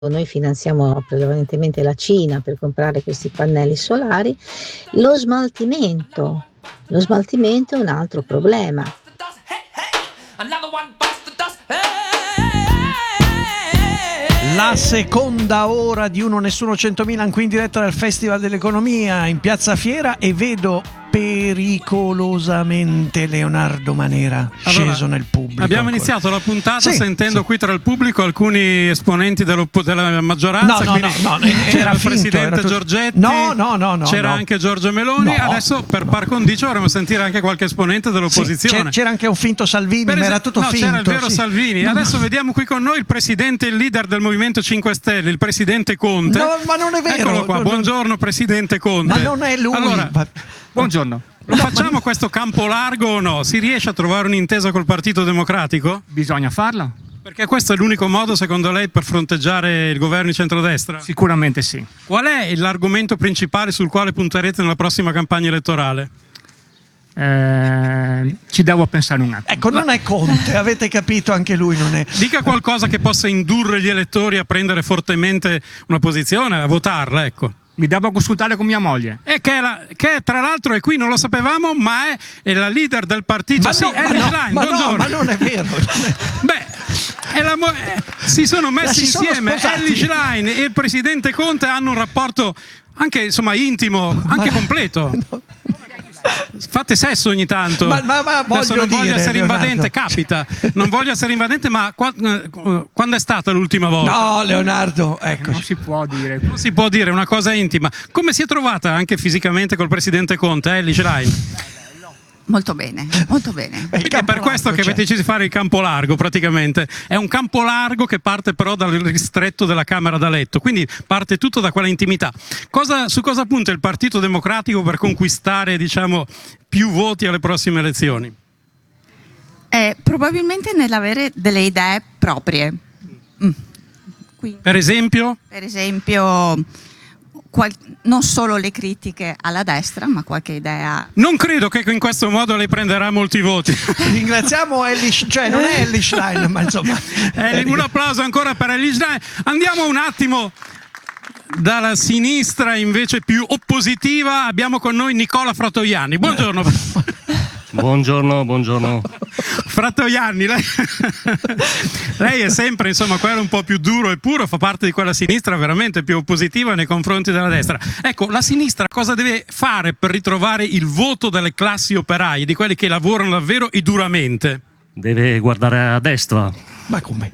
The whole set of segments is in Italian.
noi finanziamo prevalentemente la Cina per comprare questi pannelli solari, lo smaltimento è un altro problema. La seconda ora di Uno Nessuno 100.000 qui in diretta dal Festival dell'Economia in Piazza Fiera, e vedo pericolosamente Leonardo Manera sceso nel pubblico. Abbiamo iniziato la puntata sentendo qui tra il pubblico alcuni esponenti della maggioranza. No, c'era il presidente Giorgetti, c'era anche Giorgia Meloni. Adesso per par condicio vorremmo sentire anche qualche esponente dell'opposizione. C'era anche un finto Salvini, ma era tutto finto. C'era il vero Salvini. Adesso vediamo qui con noi il presidente e il leader del Movimento 5 Stelle, il presidente Conte. No, ma non è vero. Eccolo qua. Buongiorno presidente Conte. Ma non è lui. Allora, buongiorno. Lo facciamo questo campo largo o no? Si riesce a trovare un'intesa col Partito Democratico? Bisogna farlo? Perché questo è l'unico modo, secondo lei, per fronteggiare il governo di centrodestra? Sicuramente sì. Qual è l'argomento principale sul quale punterete nella prossima campagna elettorale? Ci devo pensare un attimo. Ecco, non è Conte, avete capito, anche lui non è. Dica qualcosa che possa indurre gli elettori a prendere fortemente una posizione, a votarla, ecco. Mi devo consultare con mia moglie. E che tra l'altro è qui, non lo sapevamo, ma è la leader del partito. Ma non è vero. Beh, si sono messi insieme. Elly Schlein e il presidente Conte hanno un rapporto anche intimo, anche completo. Fate sesso ogni tanto. Ma adesso non voglio essere invadente, capita. Non voglio essere invadente, ma quando è stata l'ultima volta? No, Leonardo, ecco. Non si può dire. Non si può dire, una cosa intima. Come si è trovata anche fisicamente col presidente Conte, Elly Schlein? Molto bene, molto bene. È per questo che avete deciso di fare il campo largo, praticamente. È un campo largo che parte però dal ristretto della camera da letto, quindi parte tutto da quella intimità. Su cosa punta il Partito Democratico per conquistare, più voti alle prossime elezioni? Probabilmente nell'avere delle idee proprie. Quindi, per esempio? Per esempio, non solo le critiche alla destra, ma qualche idea. Non credo che in questo modo lei prenderà molti voti. Ringraziamo Elly, cioè non è Elly Schlein, ma insomma. Un applauso ancora per Elly Schlein. Andiamo un attimo dalla sinistra invece più oppositiva. Abbiamo con noi Nicola Fratoianni. Buongiorno. Buongiorno. Fratoianni, lei è sempre quello un po' più duro e puro, fa parte di quella sinistra veramente più oppositiva nei confronti della destra. Ecco, la sinistra cosa deve fare per ritrovare il voto delle classi operaie, di quelli che lavorano davvero e duramente? Deve guardare a destra. Ma come?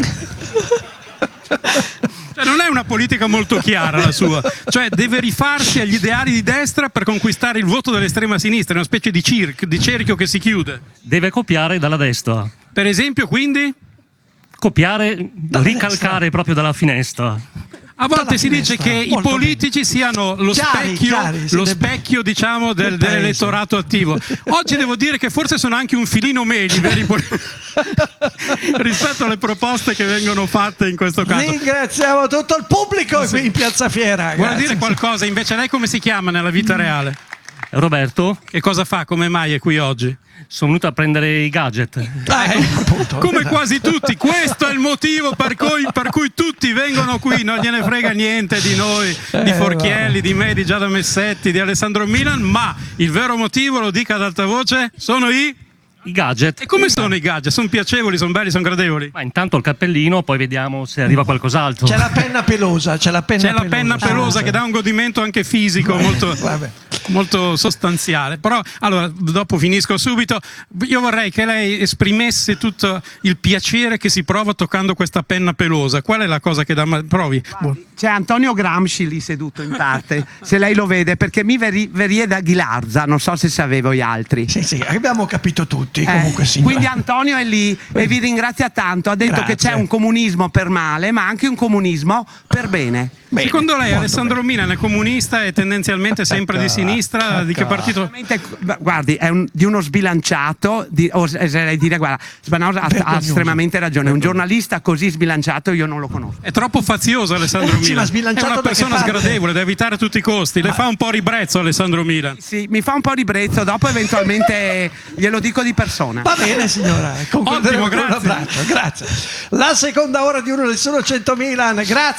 Non è una politica molto chiara la sua, cioè deve rifarsi agli ideali di destra per conquistare il voto dell'estrema sinistra, è una specie di cerchio che si chiude. Deve copiare dalla destra. Per esempio, quindi? Copiare, ricalcare proprio dalla finestra. A volte si dice che i politici siano lo specchio dell'elettorato attivo. Oggi devo dire che forse sono anche un filino meglio rispetto alle proposte che vengono fatte in questo caso. Ringraziamo tutto il pubblico qui in Piazza Fiera. Vuole dire qualcosa? Invece lei come si chiama nella vita reale? Roberto. Che cosa fa? Come mai è qui oggi? Sono venuto a prendere i gadget. Appunto, come quasi tutti. Questo è il motivo per cui tutti vengono qui. Non gliene frega niente di noi, di Forchielli, di me, di Giada Messetti, di Alessandro Milan. Ma il vero motivo, lo dica ad alta voce, sono i gadget. E come sono i gadget? Sono piacevoli, sono belli, sono gradevoli? Ma intanto il cappellino, poi vediamo se arriva qualcos'altro. C'è la penna pelosa. La penna pelosa che dà un godimento anche fisico molto sostanziale. Però, allora, dopo finisco subito. Io vorrei che lei esprimesse tutto il piacere che si prova toccando questa penna pelosa. Qual è la cosa che dà? Provi. C'è Antonio Gramsci lì seduto in parte, se lei lo vede, perché mi verie da Ghilarza, non so se sapevo gli altri. Sì, abbiamo capito tutti. Comunque, quindi Antonio è lì e vi ringrazia tanto. Ha detto che c'è un comunismo per male, ma anche un comunismo per bene. Secondo lei Alessandro Milan è comunista e tendenzialmente sempre di sinistra? sinistra, di che partito? Veramente, guardi, è di uno sbilanciato, oserei dire, guarda, Spinoza ha estremamente ragione. Un giornalista così sbilanciato io non lo conosco. È troppo fazioso Alessandro Sì, ma Milan. È sbilanciato una da che persona parte? sgradevole, da evitare a tutti i costi. Le fa un po' ribrezzo Alessandro Milan. Sì, mi fa un po' ribrezzo, dopo eventualmente glielo dico di persona. Va bene signora, concluderemo Ottimo, con un grazie. abbraccio, grazie. La seconda ora di Uno Nessuno 100 Milan, grazie.